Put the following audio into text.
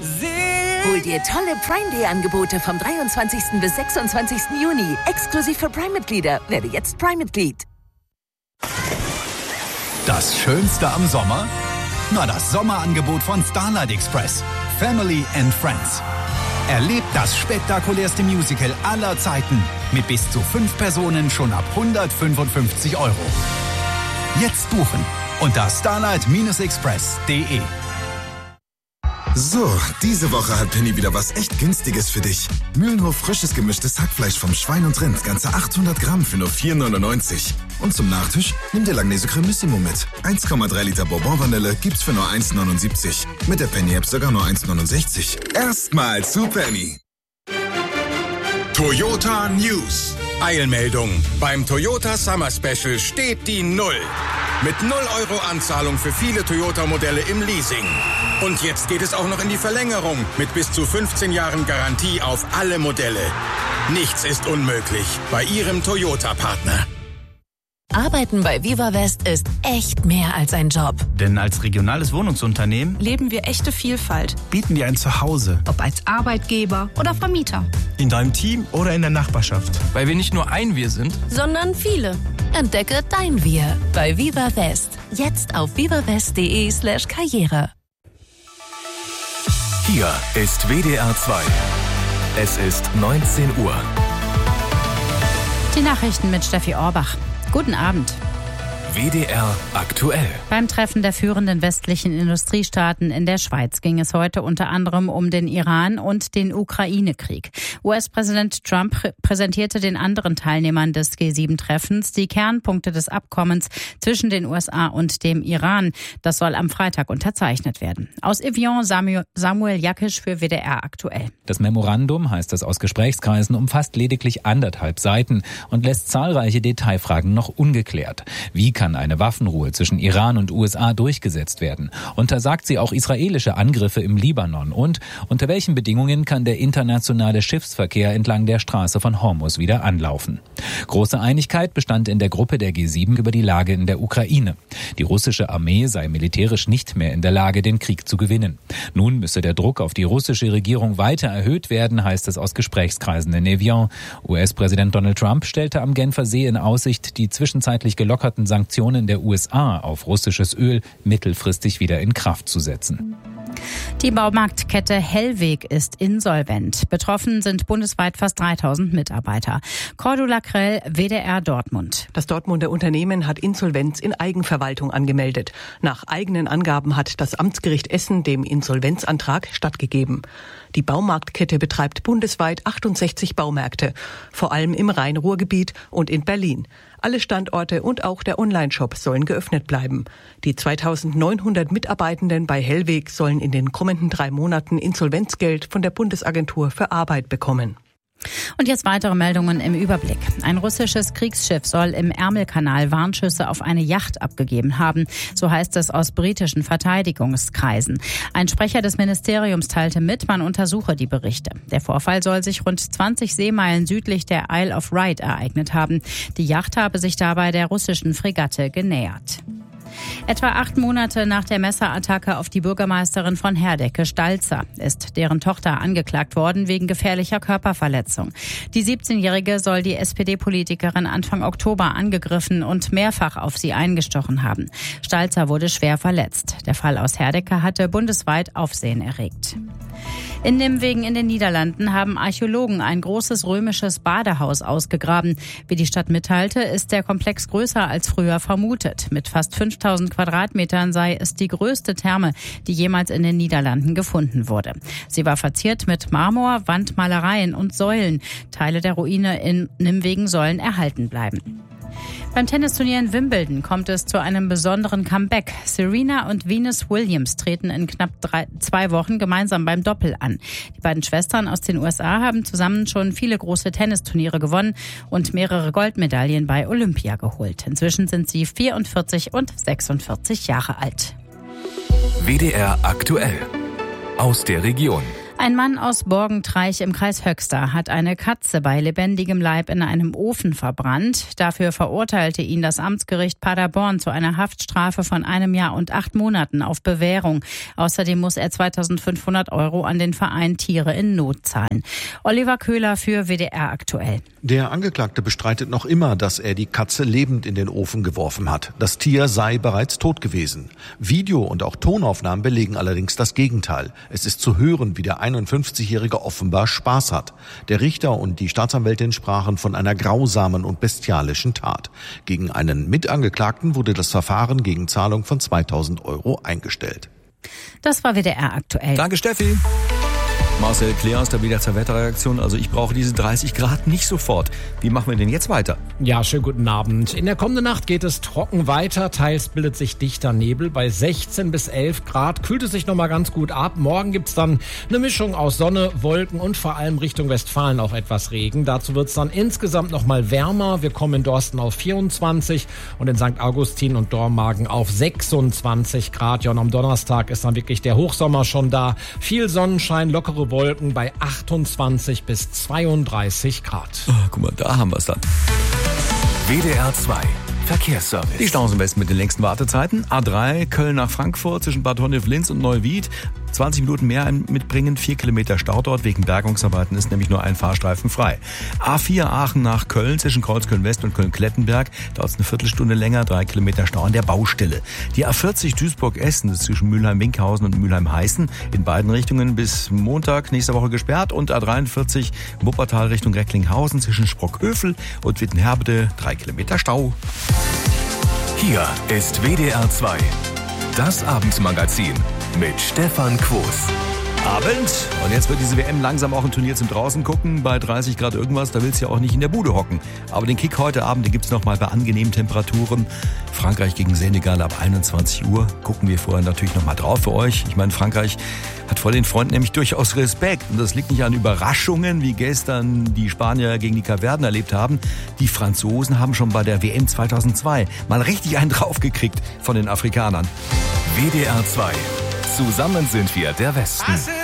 Hol dir tolle Prime Day Angebote vom 23. bis 26. Juni. Exklusiv für Prime-Mitglieder. Werde jetzt Prime-Mitglied. Das Schönste am Sommer? Na, das Sommerangebot von Starlight Express. Family and Friends. Erlebt das spektakulärste Musical aller Zeiten. Mit bis zu 5 Personen schon ab 155 €. Jetzt buchen unter starlight-express.de. So, diese Woche hat Penny wieder was echt Günstiges für dich. Mühlenhof frisches gemischtes Hackfleisch vom Schwein und Rind, ganze 800 Gramm für nur 4,99. Und zum Nachtisch nimm dir Langnese Cremissimo mit. 1,3 Liter Bourbon-Vanille gibt's für nur 1,79. Mit der Penny-App sogar nur 1,69. Erstmal zu Penny. Toyota News. Eilmeldung. Beim Toyota Summer Special steht die 0. Mit 0 € Anzahlung für viele Toyota-Modelle im Leasing. Und jetzt geht es auch noch in die Verlängerung mit bis zu 15 Jahren Garantie auf alle Modelle. Nichts ist unmöglich bei Ihrem Toyota-Partner. Arbeiten bei Viva West ist echt mehr als ein Job. Denn als regionales Wohnungsunternehmen leben wir echte Vielfalt. bieten dir ein Zuhause. Ob als Arbeitgeber oder Vermieter. In deinem Team oder in der Nachbarschaft. Weil wir nicht nur ein Wir sind, Sondern viele. Entdecke dein Wir bei Viva West. Jetzt auf vivawest.de/Karriere. Hier ist WDR 2. Es ist 19 Uhr. Die Nachrichten mit Steffi Orbach. Guten Abend. WDR aktuell. Beim Treffen der führenden westlichen Industriestaaten in der Schweiz ging es heute unter anderem um den Iran und den Ukraine-Krieg. US-Präsident Trump präsentierte den anderen Teilnehmern des G7-Treffens die Kernpunkte des Abkommens zwischen den USA und dem Iran. Das soll am Freitag unterzeichnet werden. Aus Evian Samuel Jakisch für WDR aktuell. Das Memorandum, heißt es aus Gesprächskreisen, umfasst lediglich 1,5 Seiten und lässt zahlreiche Detailfragen noch ungeklärt. Wie kann eine Waffenruhe zwischen Iran und USA durchgesetzt werden? Untersagt sie auch israelische Angriffe im Libanon? Und unter welchen Bedingungen kann der internationale Schiffsverkehr entlang der Straße von Hormuz wieder anlaufen? Große Einigkeit bestand in der Gruppe der G7 über die Lage in der Ukraine. Die russische Armee sei militärisch nicht mehr in der Lage, den Krieg zu gewinnen. Nun müsse der Druck auf die russische Regierung weiter erhöht werden, heißt es aus Gesprächskreisen in Evian. US-Präsident Donald Trump stellte am Genfer See in Aussicht, die zwischenzeitlich gelockerten Sanktionen der USA auf russisches Öl mittelfristig wieder in Kraft zu setzen. Die Baumarktkette Hellweg ist insolvent. Betroffen sind bundesweit fast 3.000 Mitarbeiter. Cordula Krell, WDR Dortmund. Das Dortmunder Unternehmen hat Insolvenz in Eigenverwaltung angemeldet. Nach eigenen Angaben hat das Amtsgericht Essen dem Insolvenzantrag stattgegeben. Die Baumarktkette betreibt bundesweit 68 Baumärkte, vor allem im Rhein-Ruhr-Gebiet und in Berlin. Alle Standorte und auch der Onlineshop sollen geöffnet bleiben. Die 2.900 Mitarbeitenden bei Hellweg sollen in den kommenden 3 Monaten Insolvenzgeld von der Bundesagentur für Arbeit bekommen. Und jetzt weitere Meldungen im Überblick. Ein russisches Kriegsschiff soll im Ärmelkanal Warnschüsse auf eine Yacht abgegeben haben. So heißt es aus britischen Verteidigungskreisen. Ein Sprecher des Ministeriums teilte mit, man untersuche die Berichte. Der Vorfall soll sich rund 20 Seemeilen südlich der Isle of Wight ereignet haben. Die Yacht habe sich dabei der russischen Fregatte genähert. Etwa 8 Monate nach der Messerattacke auf die Bürgermeisterin von Herdecke, Stalzer, ist deren Tochter angeklagt worden wegen gefährlicher Körperverletzung. Die 17-Jährige soll die SPD-Politikerin Anfang Oktober angegriffen und mehrfach auf sie eingestochen haben. Stalzer wurde schwer verletzt. Der Fall aus Herdecke hatte bundesweit Aufsehen erregt. In Nimwegen in den Niederlanden haben Archäologen ein großes römisches Badehaus ausgegraben. Wie die Stadt mitteilte, ist der Komplex größer als früher vermutet. Mit fast 5.000 Quadratmetern sei es die größte Therme, die jemals in den Niederlanden gefunden wurde. Sie war verziert mit Marmor, Wandmalereien und Säulen. Teile der Ruine in Nimwegen sollen erhalten bleiben. Beim Tennisturnier in Wimbledon kommt es zu einem besonderen Comeback. Serena und Venus Williams treten in knapp 2 Wochen gemeinsam beim Doppel an. Die beiden Schwestern aus den USA haben zusammen schon viele große Tennisturniere gewonnen und mehrere Goldmedaillen bei Olympia geholt. Inzwischen sind sie 44 und 46 Jahre alt. WDR aktuell. Aus der Region. Ein Mann aus Borgentreich im Kreis Höxter hat eine Katze bei lebendigem Leib in einem Ofen verbrannt. Dafür verurteilte ihn das Amtsgericht Paderborn zu einer Haftstrafe von 1 Jahr und 8 Monaten auf Bewährung. Außerdem muss er 2.500 € an den Verein Tiere in Not zahlen. Oliver Köhler für WDR aktuell. Der Angeklagte bestreitet noch immer, dass er die Katze lebend in den Ofen geworfen hat. Das Tier sei bereits tot gewesen. Video- und auch Tonaufnahmen belegen allerdings das Gegenteil. Es ist zu hören, wie der 51-Jährige offenbar Spaß hat. Der Richter und die Staatsanwältin sprachen von einer grausamen und bestialischen Tat. Gegen einen Mitangeklagten wurde das Verfahren gegen Zahlung von 2.000 € eingestellt. Das war WDR aktuell. Danke, Steffi. Marcel Claire aus der WDR Wetterredaktion. Also ich brauche diese 30 Grad nicht sofort. Wie machen wir denn jetzt weiter? Ja, schönen guten Abend. In der kommenden Nacht geht es trocken weiter. Teils bildet sich dichter Nebel. Bei 16 bis 11 Grad kühlt es sich nochmal ganz gut ab. Morgen gibt's dann eine Mischung aus Sonne, Wolken und vor allem Richtung Westfalen auch etwas Regen. Dazu wird's dann insgesamt nochmal wärmer. Wir kommen in Dorsten auf 24 und in St. Augustin und Dormagen auf 26 Grad. Ja, und am Donnerstag ist dann wirklich der Hochsommer schon da. Viel Sonnenschein, lockere Wolken bei 28 bis 32 Grad. Oh, guck mal, da haben wir es dann. WDR 2 Verkehrsservice. Die Staus am besten mit den längsten Wartezeiten. A3 Köln nach Frankfurt zwischen Bad Honnef-Linz und Neuwied. 20 Minuten mehr mitbringen, 4 Kilometer Stau dort. Wegen Bergungsarbeiten ist nämlich nur ein Fahrstreifen frei. A4 Aachen nach Köln zwischen Kreuzköln-West und Köln-Klettenberg. Dauert es eine Viertelstunde länger, 3 Kilometer Stau an der Baustelle. Die A40 Duisburg-Essen ist zwischen Mülheim-Winkhausen und Mülheim-Heißen in beiden Richtungen bis Montag nächste Woche gesperrt. Und A43 Wuppertal Richtung Recklinghausen zwischen Sprockhövel und Wittenherbede, 3 Kilometer Stau. Hier ist WDR 2, das Abendmagazin mit Stefan Quos. Abend. Und jetzt wird diese WM langsam auch ein Turnier zum draußen gucken. Bei 30 Grad irgendwas, da willst du ja auch nicht in der Bude hocken. Aber den Kick heute Abend, den gibt's noch mal bei angenehmen Temperaturen. Frankreich gegen Senegal ab 21 Uhr. Gucken wir vorher natürlich noch mal drauf für euch. Ich meine, Frankreich hat vor den Freunden nämlich durchaus Respekt. Und das liegt nicht an Überraschungen, wie gestern die Spanier gegen die Kapverden erlebt haben. Die Franzosen haben schon bei der WM 2002 mal richtig einen draufgekriegt von den Afrikanern. WDR 2. Zusammen sind wir der Westen.